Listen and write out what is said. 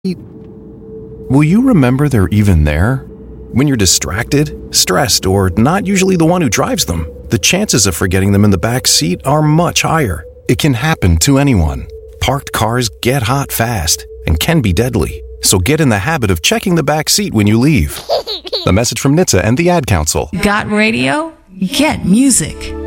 Will you remember they're even there? When you're distracted, stressed, or not usually the one who drives them, the chances of forgetting them in the back seat are much higher. It can happen to anyone. Parked cars get hot fast and can be deadly. So get in the habit of checking the back seat when you leave. A message from NHTSA and the Ad Council. Got radio? Get music.